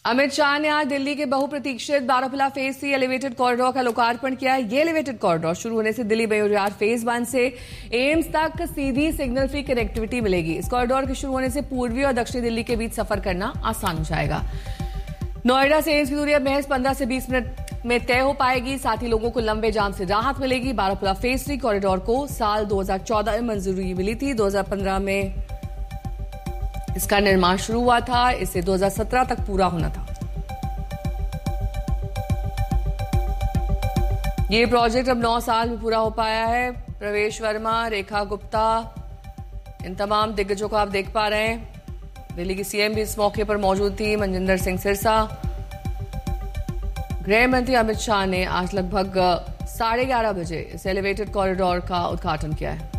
अमित शाह ने आज दिल्ली के बहुप्रतीक्षित बारामुल्ला फेज 3 एलिवेटेड कॉरिडोर का लोकार्पण किया है। ये एलिवेटेड कॉरिडोर शुरू होने से दिल्ली बयोरियार फेज 1 से एम्स तक सीधी सिग्नल फ्री कनेक्टिविटी मिलेगी। इस कॉरिडोर के शुरू होने से पूर्वी और दक्षिणी दिल्ली के बीच सफर करना आसान हो जाएगा। नोएडा से एम्स की दूरी अब महज 15 से 20 मिनट में तय हो पाएगी। साथ ही लोगों को लंबे जाम से राहत मिलेगी। बारामुल्ला फेज 3 कॉरिडोर को साल 2014 में मंजूरी मिली थी। 2015 में इसका निर्माण शुरू हुआ था। इसे 2017 तक पूरा होना था। ये प्रोजेक्ट अब 9 साल में पूरा हो पाया है। प्रवेश वर्मा, रेखा गुप्ता, इन तमाम दिग्गजों को आप देख पा रहे हैं। दिल्ली की सीएम भी इस मौके पर मौजूद थी, मनजिंदर सिंह सिरसा। गृह मंत्री अमित शाह ने आज लगभग 11:30 बजे इस एलिवेटेड कॉरिडोर का उद्घाटन किया है।